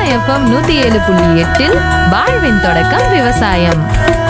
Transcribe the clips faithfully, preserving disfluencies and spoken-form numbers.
FM நூத்தி ஏழு புள்ளி எட்டில் வாழ்வின் தொடக்கம் விவசாயம்.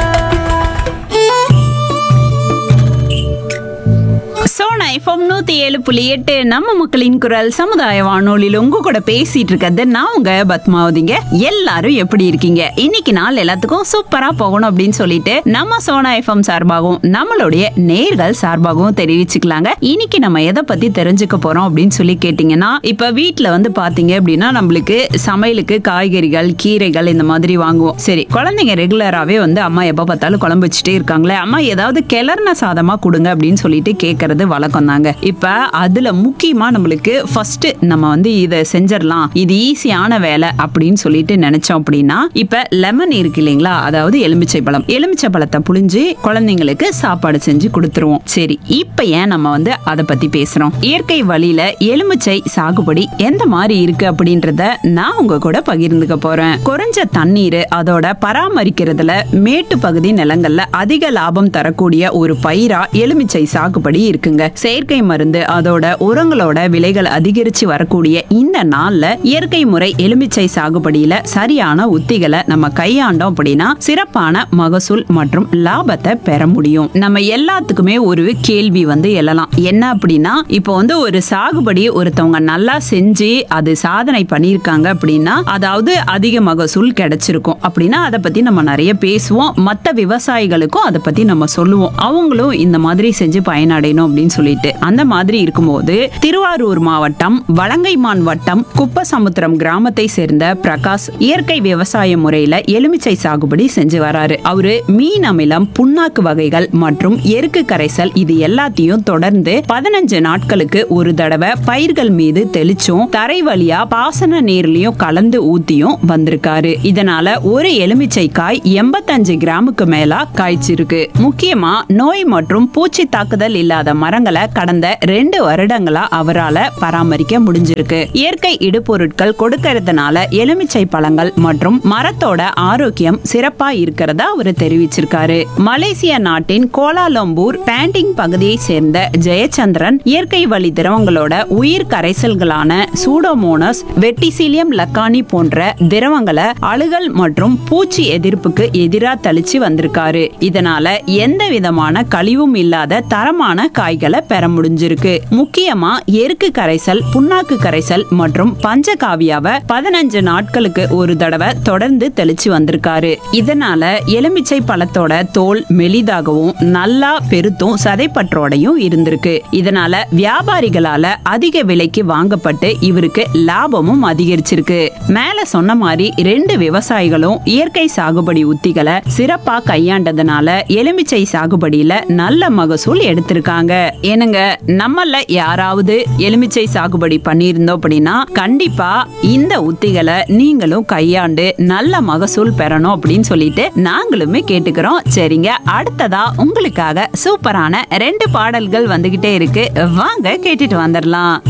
சோனா எஃப்எம் நூத்தி ஏழு புள்ளி எட்டு நம்ம மக்களின் குரல் சமுதாய வானொலியில் உங்க கூட பேசிட்டு இருக்கிறது நான் உங்க பத்மாவதிங்க. எல்லாரும் எப்படி இருக்கீங்க? இன்னைக்கு நாள் எல்லாத்துக்கும் சூப்பரா போகணும் அப்படின்னு சொல்லிட்டு நம்ம சோனா எஃப்எம் சார்பாகவும் நம்மளுடைய நேர்கள் சார்பாகவும் தெரிவிச்சுக்கலாங்க. இன்னைக்கு நம்ம எதை பத்தி தெரிஞ்சுக்க போறோம் அப்படின்னு சொல்லி கேட்டீங்கன்னா, இப்ப வீட்டுல வந்து பாத்தீங்க அப்படின்னா நம்மளுக்கு சமையலுக்கு காய்கறிகள் கீரைகள் இந்த மாதிரி வாங்குவோம். சரி, குழந்தைங்க ரெகுலராகவே வந்து அம்மா எப்ப பார்த்தாலும் குழம்பு வச்சுட்டே இருக்காங்களே, அம்மா ஏதாவது கிளர்ன சாதமா கொடுங்க அப்படின்னு சொல்லிட்டு கேட்கறது வழக்கம் தாங்க. இப்ப அதுல முக்கியமா நம்மளுக்கு ஃபர்ஸ்ட் நம்ம வந்து இதை செஞ்சிடலாம், இது ஈஸியான வேலை அப்படின்னு சொல்லிட்டு நினைச்சோம் அப்படின்னா, இப்ப லெமன் இருக்கு இல்லைங்களா, அதாவது எலுமிச்சை பழம் எலுமிச்சை பழத்தை புழிஞ்சு குழந்தைங்களுக்கு சாப்பாடு செஞ்சு கொடுத்துருவோம். சரி, இப்ப ஏன் நம்ம வந்து அதை பத்தி பேசுறோம்? இயற்கை வழியில எலுமிச்சை சாகுபடி எந்த மாதிரி இருக்கு அப்படின்றத நான் உங்க கூட பகிர்ந்துக்க போறேன். குறைஞ்ச தண்ணீர் அதோட பராமரிக்கிறதுல மேட்டு பகுதி நிலங்கள்ல அதிக லாபம் தரக்கூடிய ஒரு பயிரா எலுமிச்சை சாகுபடி இருக்குங்க. செயற்கை மருந்து அதோட உரங்களோட விலைகள் அதிகரிச்சு வரக்கூடிய இந்த நாள்ல இயற்கை முறை எலுமிச்சை சாகுபடியில சரியான உத்திகளை நம்ம கையாண்டோம் அப்படின்னா சிறப்பான மகசூல் மற்றும் லாபத்தை பெற முடியும். நம்ம எல்லாத்துக்குமே ஒரு கேள்வி வந்து எழலாம். என்ன அப்படின்னா, இப்போ வந்து ஒரு சாகுபடி ஒருத்தவங்க நல்லா செஞ்சு அது சாதனை பண்ணியிருக்காங்க அப்படின்னா, அதாவது அதிக மகசூல் கிடைச்சிருக்கும் அப்படின்னா அதை பத்தி நம்ம நிறைய பேசுவோம். மற்ற விவசாயிகளுக்கும் அதை பத்தி நம்ம சொல்லுவோம், அவங்களும் இந்த மாதிரி செஞ்சு பயனடையணும் அப்படின்னு சொல்லிட்டு. அந்த மாதிரி இருக்கும்போது திருவாரூர் மாவட்டம் வலங்கைமான் வட்டம் குப்பசமுத்திரம் கிராமத்தை சேர்ந்த பிரகாஷ் இயற்கை விவசாய முறையில எலுமிச்சை சாகுபடி செஞ்சு வராரு. அவரு மீன் அமிலம், புண்ணாக்கு வகைகள் மற்றும் எருக்கு கரைசல் இது எல்லாத்தையும் தொடர்ந்து பதினஞ்சு நாட்களுக்கு ஒரு தடவை பயிர்கள் மீது தெளிச்சும் தரை வழியா பாசன நீர்லயும் கலந்து ஊத்தியும் வந்திருக்காரு. இதனால ஒரு எலுமிச்சை காய் எண்பத்தஞ்சு கிராமுக்கு மேல காய்ச்சிருக்கு. முக்கியமா நோய் மற்றும் பூச்சி தாக்குதல் இல்லாத மரங்களை கடந்த ரெண்டு வருடங்களா அவரால் பராமரிக்க முடிஞ்சிருக்கு. இயற்கை இடுபொருட்கள் கொடுக்கறதுனால எலுமிச்சை பழங்கள் மற்றும் மரத்தோட ஆரோக்கியம் சிறப்பா இருக்கிறதா அவர் தெரிவிச்சிருக்காரு. மலேசிய நாட்டின் கோலாலம்பூர் பேண்டிங் பகுதியை சேர்ந்த ஜெயச்சந்திரன் இயற்கை வழி திரவங்களோட உயிர் கரைசல்களான சூடோமோனஸ், வெட்டிசிலியம் லக்கானி போன்ற திரவங்களை அழுகல் மற்றும் பூச்சி எதிர்ப்புக்கு எதிராக தெளிச்சு வந்திருக்காரு. இதனால எந்த விதமான கழிவும் இல்லாத தரமான காய்களை பெற முடிஞ்சிருக்கு. முக்கியமா எருக்கு கரைசல், புண்ணாக்கு கரைசல் மற்றும் பஞ்சகாவியாவை பதினஞ்சு நாட்களுக்கு ஒரு தடவை தொடர்ந்து தெளிச்சு வந்திருக்காரு. இதனால எலுமிச்சை பழத்தோட தோல் மெலிதாகவும் நல்லா பெருத்தும் சதைப்பற்றோடையும் இருந்திருக்கு. இதனால வியாபாரிகளால அதிக விலைக்கு வாங்கப்பட்டு இவருக்கு லாபமும் அதிகரிச்சிருக்கு. மேல சொன்ன மாதிரி ரெண்டு விவசாயிகளும் இயற்கை சாகுபடி உத்திகளை சிறப்பா கையாண்டதுனால எலுமிச்சை சாகுபடியில நல்ல மகசூல் எடுத்திருக்காங்க. ஏனுங்க, நம்மள யாராவது எலுமிச்சை சாகுபடி பண்ணியிருந்தோம் அப்படின்னா கண்டிப்பா இந்த உத்திகளை நீங்களும் கையாண்டு நல்ல மகசூல் பெறணும் அப்படின்னு சொல்லிட்டு நாங்களுமே கேட்டுக்கிறோம். சரிங்க, அடுத்ததா உங்களுக்காக சூப்பரான ரெண்டு பாடல்கள் வந்துகிட்டே இருக்கு, வாங்க கேட்டுட்டு வந்துடலாம்.